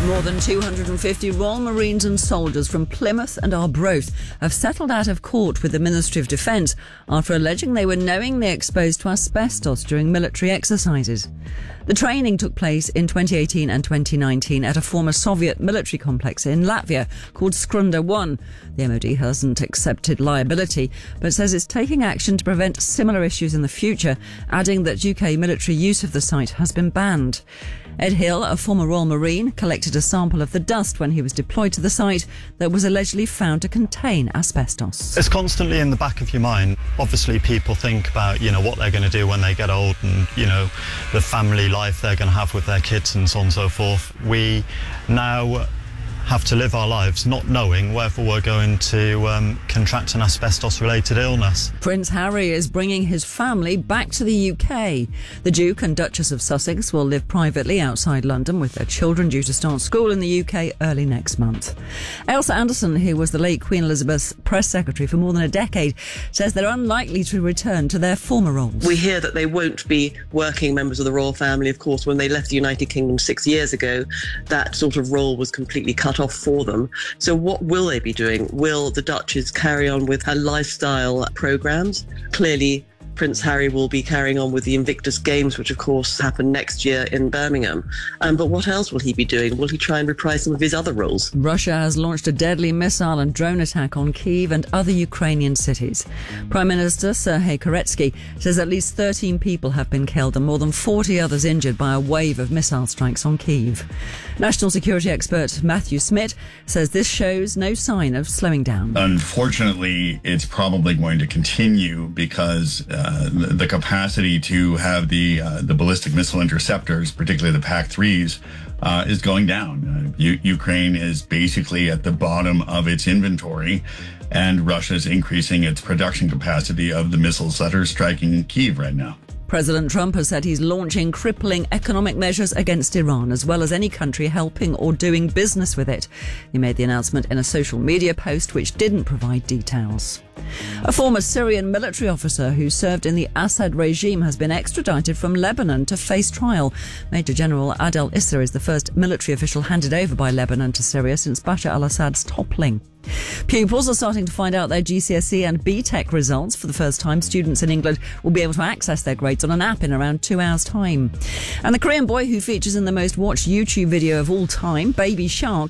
More than 250 Royal Marines and soldiers from Plymouth and Arbroath have settled out of court with the Ministry of Defence after alleging they were knowingly exposed to asbestos during military exercises. The training took place in 2018 and 2019 at a former Soviet military complex in Latvia called Skrunda 1. The MOD hasn't accepted liability, but says it's taking action to prevent similar issues in the future, adding that UK military use of the site has been banned. Ed Hill, a former Royal Marine, collected a sample of the dust when he was deployed to the site that was allegedly found to contain asbestos. It's constantly in the back of your mind. Obviously, people think about, what they're going to do when they get old and, the family life they're going to have with their kids and so on and so forth. We now have to live our lives not knowing whether we're going to contract an asbestos-related illness. Prince Harry is bringing his family back to the UK. The Duke and Duchess of Sussex will live privately outside London with their children due to start school in the UK early next month. Ailsa Anderson, who was the late Queen Elizabeth's press secretary for more than a decade, says they're unlikely to return to their former roles. We hear that they won't be working members of the royal family. Of course, when they left the United Kingdom 6 years ago, that sort of role was completely cut off for them. So what will they be doing? Will the Duchess carry on with her lifestyle programmes? Clearly, Prince Harry will be carrying on with the Invictus Games, which of course happen next year in Birmingham. But what else will he be doing? Will he try and reprise some of his other roles? Russia has launched a deadly missile and drone attack on Kyiv and other Ukrainian cities. Prime Minister Serhii Koretsky says at least 13 people have been killed and more than 40 others injured by a wave of missile strikes on Kyiv. National security expert Matthew Smith says this shows no sign of slowing down. Unfortunately, it's probably going to continue because the capacity to have the ballistic missile interceptors, particularly the PAC-3s, is going down. Ukraine is basically at the bottom of its inventory, and Russia is increasing its production capacity of the missiles that are striking Kyiv right now. President Trump has said he's launching crippling economic measures against Iran, as well as any country helping or doing business with it. He made the announcement in a social media post which didn't provide details. A former Syrian military officer who served in the Assad regime has been extradited from Lebanon to face trial. Major General Adel Issa is the first military official handed over by Lebanon to Syria since Bashar al-Assad's toppling. Pupils are starting to find out their GCSE and BTEC results. For the first time, students in England will be able to access their grades on an app in around 2 hours' time. And the Korean boy who features in the most watched YouTube video of all time, Baby Shark,